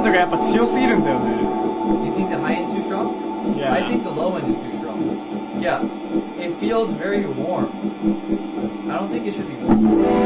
ンドがやっぱ強すぎるんだよね。 You think the high end's too strong? Yeah. I think the low end is too strong. Yeah. It feels very warm. I don't think it should be warm.